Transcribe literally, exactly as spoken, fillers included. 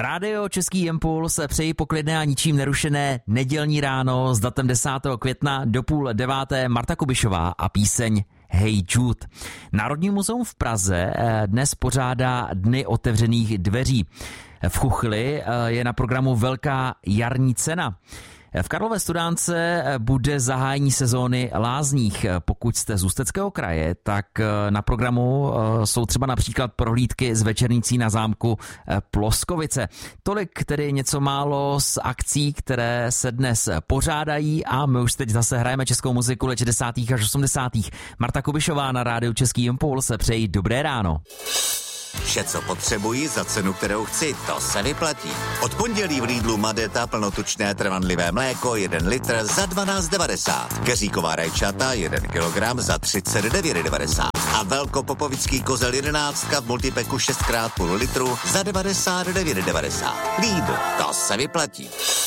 Rádio Český impuls přeji poklidné a ničím nerušené nedělní ráno s datem desátého května do půl deváté. Marta Kubišová a píseň Hey Jude. Národní muzeum v Praze dnes pořádá Dny otevřených dveří. V Chuchli je na programu velká jarní cena. V Karlové Studánce bude zahájení sezóny lázních. Pokud jste z Ústeckého kraje, tak na programu jsou třeba například prohlídky z večernicí na zámku Ploskovice. Tolik tedy něco málo z akcí, které se dnes pořádají a my už teď zase hrajeme českou muziku let šedesátých až osmdesátých. Marta Kubišová na rádiu Český impuls přeji dobré ráno. Vše, co potřebuji za cenu, kterou chci, to se vyplatí. Od pondělí v Lidlu Madeta plnotučné trvanlivé mléko jeden litr za dvanáct devadesát. Keříková rajčata jeden kilogram za třicet devět devadesát. A velkopopovický kozel jedenáctka v multipeku šest krát půl litru za devadesát devět devadesát. Lidl, to se vyplatí.